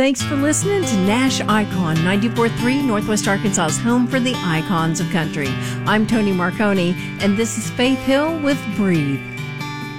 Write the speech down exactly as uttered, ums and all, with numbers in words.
Thanks for listening to Nash Icon, ninety-four point three Northwest Arkansas's home for the icons of country. I'm Tony Marconi, and this is Faith Hill with Breathe.